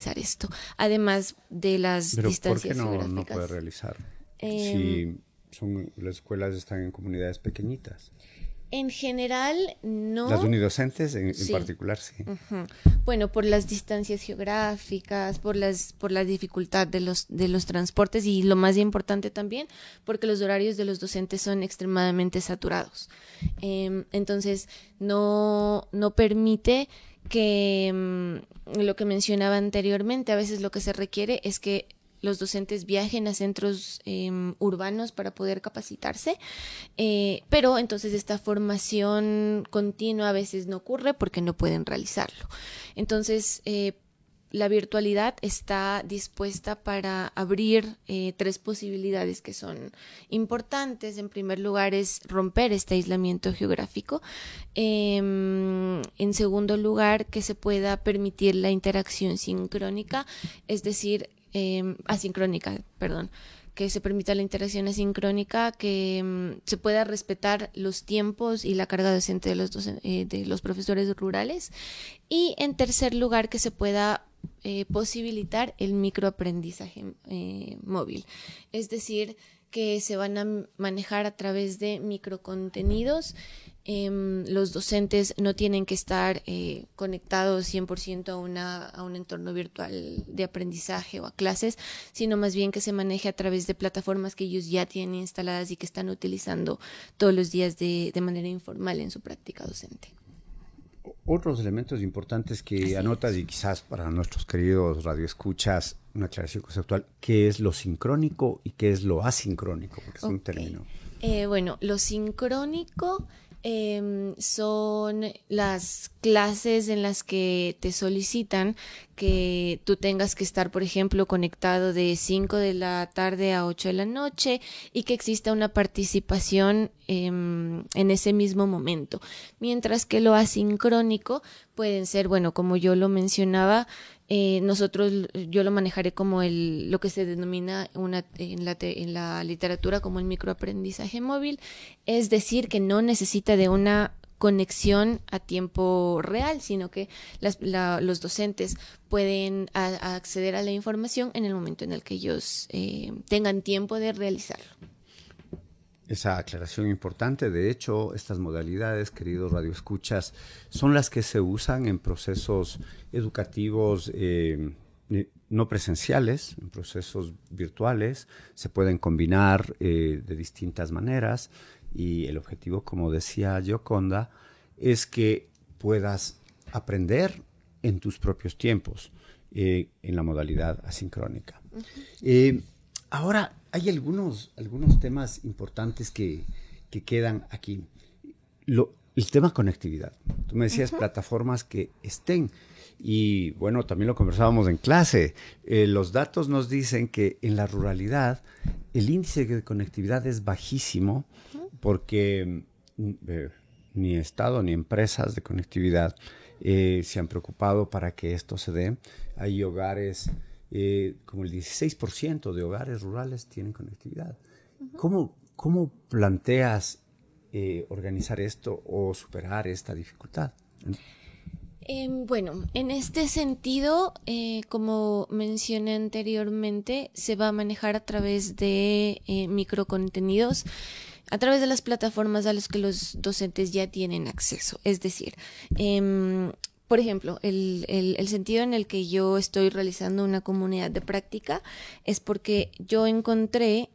realizar esto, además de las Pero ¿por qué distancias no puede geográficas. realizar? Em, Si las escuelas están en comunidades pequeñitas. en general, Las no. unidocentes en Sí. particular, sí. Ujú. Bueno, por las distancias geográficas, por la dificultad de los transportes y lo más importante también, porque los horarios de los docentes son extremadamente saturados. Entonces, no permite que lo que mencionaba anteriormente, a veces lo que se requiere es que los docentes viajen a centros urbanos para poder capacitarse, pero entonces esta formación continua a veces no ocurre porque no pueden realizarlo. Entonces, la virtualidad está dispuesta para abrir tres posibilidades que son importantes. En primer lugar es romper este aislamiento geográfico. En segundo lugar, que se pueda permitir la interacción sincrónica, es decir, asincrónica, perdón, que se permita la interacción asincrónica, que se pueda respetar los tiempos y la carga docente de los profesores rurales. Y en tercer lugar, que se pueda posibilitar el microaprendizaje móvil. Es decir, que se van a manejar a través de microcontenidos. Los docentes no tienen que estar conectados 100% a un entorno virtual de aprendizaje o a clases, sino más bien que se maneje a través de plataformas que ellos ya tienen instaladas y que están utilizando todos los días de manera informal en su práctica docente. Otros elementos importantes que Así anotas es. y quizás para nuestros queridos radioescuchas, una aclaración conceptual, ¿qué es lo sincrónico y qué es lo asincrónico? Porque es un Ok. término. Bueno, lo sincrónico son las clases en las que te solicitan que tú tengas que estar, por ejemplo, conectado de 5 de la tarde a 8 de la noche y que exista una participación en ese mismo momento. Mientras que lo asincrónico pueden ser, bueno, como yo lo mencionaba, yo lo manejaré como lo que se denomina en la literatura como el microaprendizaje móvil, es decir, que no necesita de una conexión a tiempo real, sino que los docentes pueden acceder a la información en el momento en el que ellos tengan tiempo de realizarlo. Esa aclaración importante. De hecho, estas modalidades, queridos radioescuchas, son las que se usan en procesos educativos no presenciales, en procesos virtuales. Se pueden combinar de distintas maneras y el objetivo, como decía Gioconda, es que puedas aprender en tus propios tiempos en la modalidad asincrónica. Eh, Ahora, hay algunos temas importantes que quedan aquí. El tema conectividad. Tú me decías plataformas que estén. Y bueno, también lo conversábamos en clase. Los datos nos dicen que en la ruralidad el índice de conectividad es bajísimo porque ni Estado ni empresas de conectividad se han preocupado para que esto se dé. Hay hogares, como el 16% de hogares rurales tienen conectividad. ¿Cómo planteas organizar esto o superar esta dificultad? Bueno, en este sentido, como mencioné anteriormente, se va a manejar a través de microcontenidos, a través de las plataformas a las que los docentes ya tienen acceso. Es decir, por ejemplo, el sentido en el que yo estoy realizando una comunidad de práctica es porque yo encontré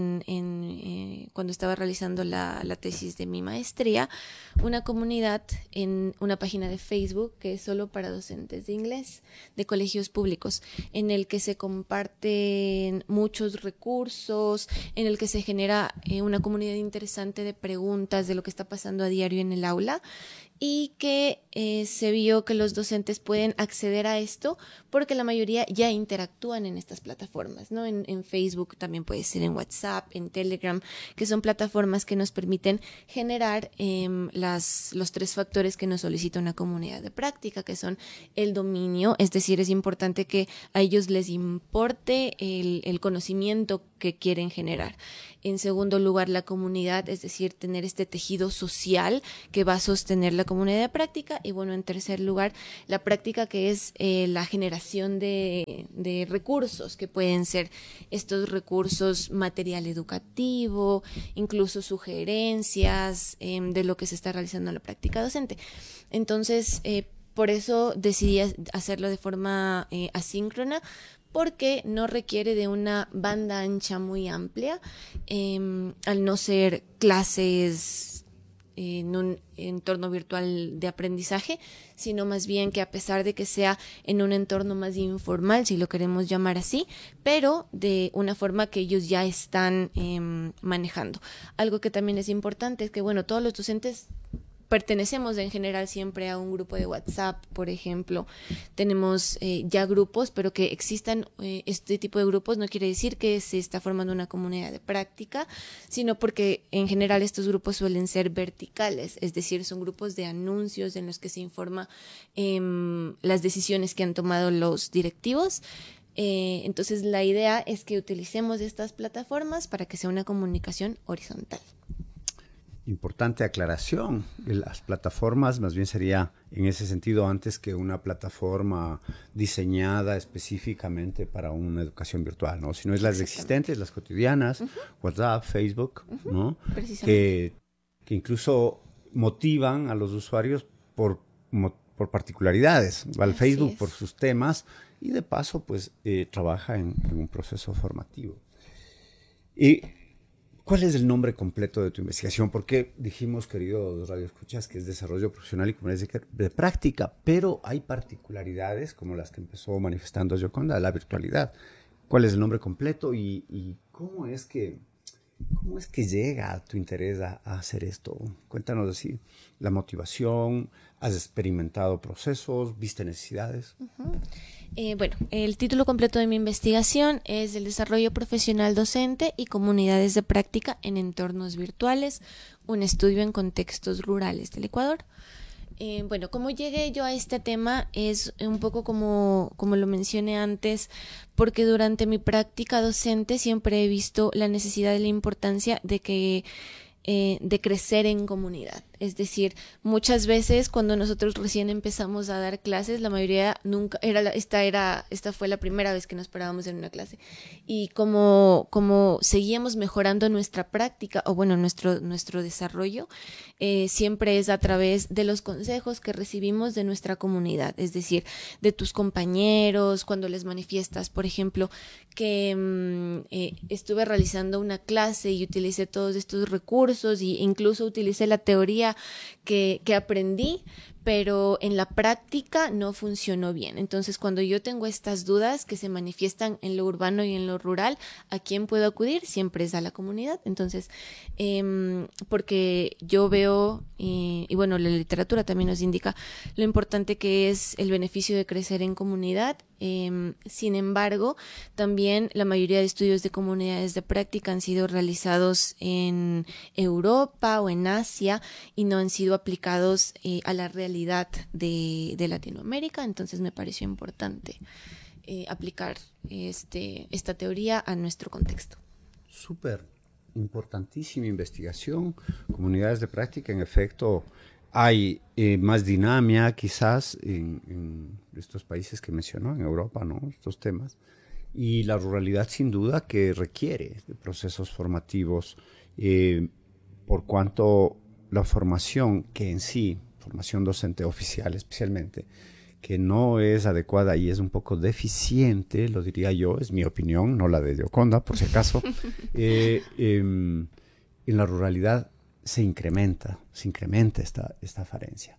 cuando estaba realizando la tesis de mi maestría una comunidad en una página de Facebook que es solo para docentes de inglés de colegios públicos, en el que se comparten muchos recursos, en el que se genera una comunidad interesante de preguntas de lo que está pasando a diario en el aula y que se vio que los docentes pueden acceder a esto porque la mayoría ya interactúan en estas plataformas, ¿no? En Facebook, también puede ser en WhatsApp, en Telegram, que son plataformas que nos permiten generar los tres factores que nos solicita una comunidad de práctica, que son el dominio, es decir, es importante que a ellos les importe el conocimiento que quieren generar. En segundo lugar, la comunidad, es decir, tener este tejido social que va a sostener la comunidad de práctica. Y bueno, en tercer lugar, la práctica, que es la generación de recursos, que pueden ser estos recursos material educativo, incluso sugerencias de lo que se está realizando en la práctica docente. Entonces, por eso decidí hacerlo de forma asíncrona, porque no requiere de una banda ancha muy amplia, al no ser clases en un entorno virtual de aprendizaje, sino más bien que, a pesar de que sea en un entorno más informal, si lo queremos llamar así, pero de una forma que ellos ya están manejando. Algo que también es importante es que, bueno, todos los docentes pertenecemos en general siempre a un grupo de WhatsApp, por ejemplo. Tenemos ya grupos, pero que existan este tipo de grupos no quiere decir que se está formando una comunidad de práctica, sino porque en general estos grupos suelen ser verticales, es decir, son grupos de anuncios en los que se informa las decisiones que han tomado los directivos. Entonces la idea es que utilicemos estas plataformas para que sea una comunicación horizontal. Importante aclaración. Las plataformas más bien sería en ese sentido antes que una plataforma diseñada específicamente para una educación virtual, ¿no? Sino es las existentes, las cotidianas, WhatsApp, Facebook, ¿no? Que incluso motivan a los usuarios por particularidades. Va al Facebook por sus temas y de paso pues trabaja en un proceso formativo. Y ¿cuál es el nombre completo de tu investigación? Porque dijimos, queridos radioescuchas, que es desarrollo profesional y comunidades de práctica, pero hay particularidades como las que empezó manifestando Gioconda, la virtualidad. ¿Cuál es el nombre completo y cómo es que llega tu interés a hacer esto? Cuéntanos así, la motivación, ¿has experimentado procesos, viste necesidades? Bueno, el título completo de mi investigación es El desarrollo profesional docente y comunidades de práctica en entornos virtuales, un estudio en contextos rurales del Ecuador. Bueno, cómo llegué yo a este tema es un poco como lo mencioné antes, porque durante mi práctica docente siempre he visto la necesidad y la importancia de crecer en comunidad. Es decir, muchas veces cuando nosotros recién empezamos a dar clases, la mayoría nunca esta fue la primera vez que nos parábamos en una clase. Y como seguíamos mejorando nuestra práctica, o bueno, nuestro desarrollo, siempre es a través de los consejos que recibimos de nuestra comunidad, es decir, de tus compañeros, cuando les manifiestas, por ejemplo, que estuve realizando una clase y utilicé todos estos recursos e incluso utilicé la teoría que aprendí, pero en la práctica no funcionó bien. Entonces, cuando yo tengo estas dudas que se manifiestan en lo urbano y en lo rural, ¿a quién puedo acudir? Siempre es a la comunidad. Entonces, porque yo veo, y bueno, la literatura también nos indica lo importante que es el beneficio de crecer en comunidad. Sin embargo, también la mayoría de estudios de comunidades de práctica han sido realizados en Europa o en Asia y no han sido aplicados a la realidad de Latinoamérica. Entonces me pareció importante aplicar esta teoría a nuestro contexto. Súper, importantísima investigación. Comunidades de práctica, en efecto, hay más dinámica quizás en estos países que mencionó, en Europa, ¿no? Estos temas. Y la ruralidad sin duda que requiere de procesos formativos, por cuanto la formación que en sí, formación docente oficial especialmente, que no es adecuada y es un poco deficiente, lo diría yo, es mi opinión, no la de Gioconda, por si acaso, en la ruralidad se incrementa esta falencia.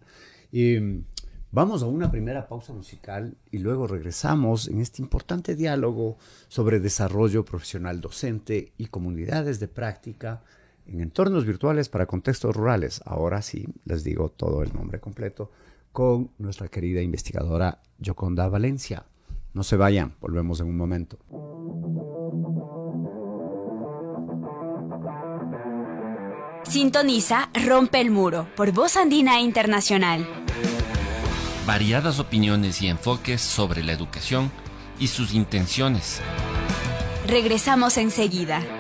Vamos a una primera pausa musical y luego regresamos en este importante diálogo sobre desarrollo profesional docente y comunidades de práctica en entornos virtuales para contextos rurales. Ahora sí, les digo todo el nombre completo, con nuestra querida investigadora Gioconda Valencia. No se vayan, volvemos en un momento. Sintoniza Rompe el Muro por Voz Andina Internacional. Variadas opiniones y enfoques sobre la educación y sus intenciones. Regresamos enseguida.